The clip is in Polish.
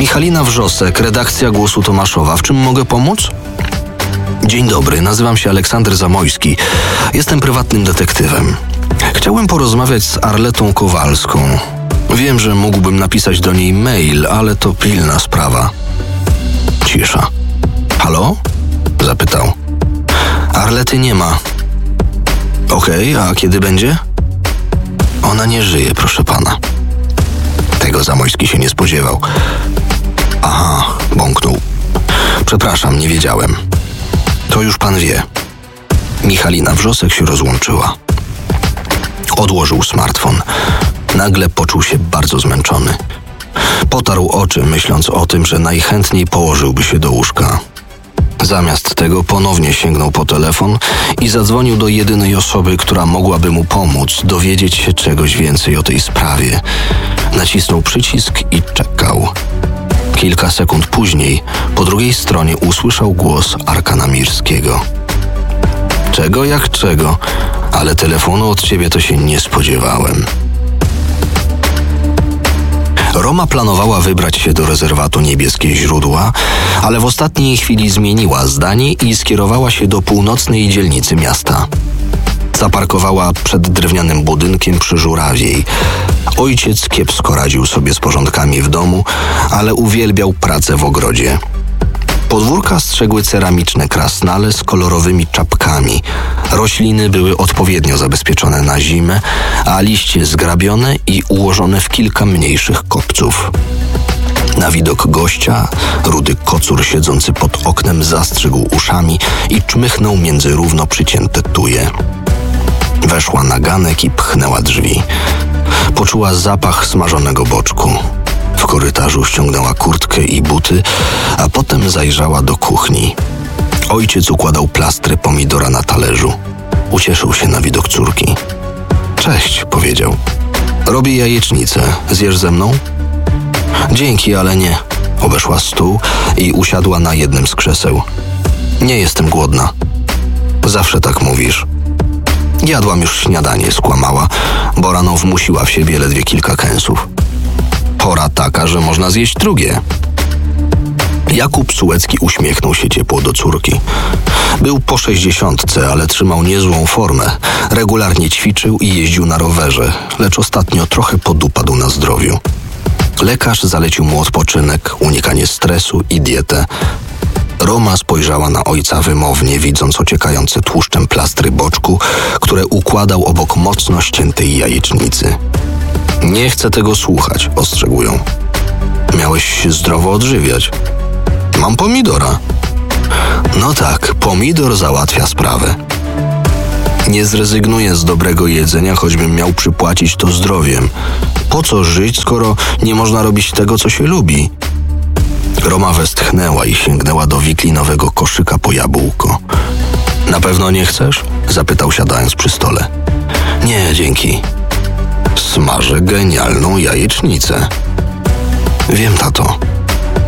Michalina Wrzosek, redakcja Głosu Tomaszowa. W czym mogę pomóc? Dzień dobry, nazywam się Aleksander Zamojski. Jestem prywatnym detektywem. Chciałem porozmawiać z Arletą Kowalską. Wiem, że mógłbym napisać do niej mail, ale to pilna sprawa. Cisza. Halo? Zapytał. Arlety nie ma. Okej, a kiedy będzie? Ona nie żyje, proszę pana. Tego Zamojski się nie spodziewał. Aha, bąknął. Przepraszam, nie wiedziałem. To już pan wie. Michalina Wrzosek się rozłączyła. Odłożył smartfon. Nagle poczuł się bardzo zmęczony. Potarł oczy, myśląc o tym, że najchętniej położyłby się do łóżka. Zamiast tego ponownie sięgnął po telefon i zadzwonił do jedynej osoby, która mogłaby mu pomóc dowiedzieć się czegoś więcej o tej sprawie. Nacisnął przycisk i czekał. Kilka sekund później po drugiej stronie usłyszał głos Arkana Mirskiego. Czego jak czego, ale telefonu od ciebie to się nie spodziewałem. Roma planowała wybrać się do rezerwatu Niebieskie Źródła, ale w ostatniej chwili zmieniła zdanie i skierowała się do północnej dzielnicy miasta. Zaparkowała przed drewnianym budynkiem przy Żurawiej. Ojciec kiepsko radził sobie z porządkami w domu, ale uwielbiał pracę w ogrodzie. Podwórka strzegły ceramiczne krasnale z kolorowymi czapkami. Rośliny były odpowiednio zabezpieczone na zimę, a liście zgrabione i ułożone w kilka mniejszych kopców. Na widok gościa rudy kocur siedzący pod oknem zastrzygł uszami i czmychnął między równo przycięte tuje. Weszła na ganek i pchnęła drzwi. Poczuła zapach smażonego boczku. W korytarzu ściągnęła kurtkę i buty, a potem zajrzała do kuchni. Ojciec układał plastry pomidora na talerzu. Ucieszył się na widok córki. Cześć, powiedział. Robię jajecznicę. Zjesz ze mną? Dzięki, ale nie. Obeszła stół i usiadła na jednym z krzeseł. Nie jestem głodna. Zawsze tak mówisz. Jadłam już śniadanie, skłamała, bo rano wmusiła w siebie ledwie kilka kęsów. Pora taka, że można zjeść drugie. Jakub Sułecki uśmiechnął się ciepło do córki. Był po 60, ale trzymał niezłą formę. Regularnie ćwiczył i jeździł na rowerze, lecz ostatnio trochę podupadł na zdrowiu. Lekarz zalecił mu odpoczynek, unikanie stresu i dietę. Roma spojrzała na ojca wymownie, widząc ociekające tłuszczem plastry boczku, które układał obok mocno ściętej jajecznicy. Nie chcę tego słuchać, ostrzegł ją. Miałeś się zdrowo odżywiać. Mam pomidora. No tak, pomidor załatwia sprawę. Nie zrezygnuję z dobrego jedzenia, choćbym miał przypłacić to zdrowiem. Po co żyć, skoro nie można robić tego, co się lubi? Roma westchnęła i sięgnęła do wiklinowego koszyka po jabłko. Na pewno nie chcesz? Zapytał, siadając przy stole. Nie, dzięki. Smażę genialną jajecznicę. Wiem, tato.